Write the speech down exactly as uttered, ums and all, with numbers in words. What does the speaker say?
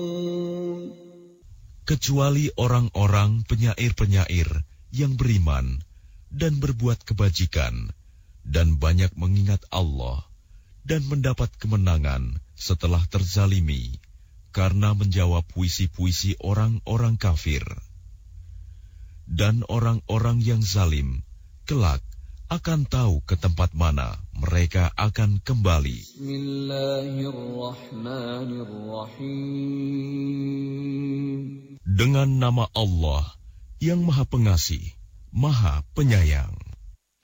Kecuali orang-orang penyair-penyair yang beriman dan berbuat kebajikan dan banyak mengingat Allah dan mendapat kemenangan setelah terzalimi karena menjawab puisi-puisi orang-orang kafir. Dan orang-orang yang zalim kelak akan tahu ke tempat mana mereka akan kembali. Dengan nama Allah yang Maha Pengasih, Maha Penyayang.